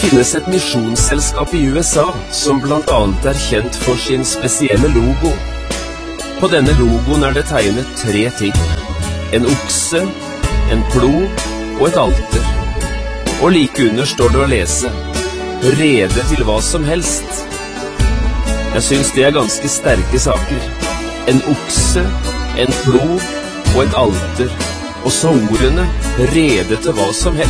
finnes et misjonsselskap i USA som blant annet er kjent for sin spesielle logo. På denne logoen er det tegnet 3 ting. En okse, en plog og et alter. Og like under står det å lese: rede til hva som helst. Jeg synes det er ganske sterke saker. En okse, en plog og et alter. Og så ordene: rede til hva som helst.